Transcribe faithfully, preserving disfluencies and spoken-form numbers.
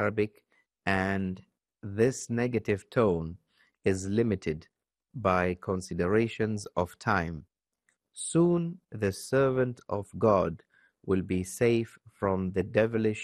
Arabic, and this negative tone is limited by considerations of time. Soon the servant of God will be safe from the devilish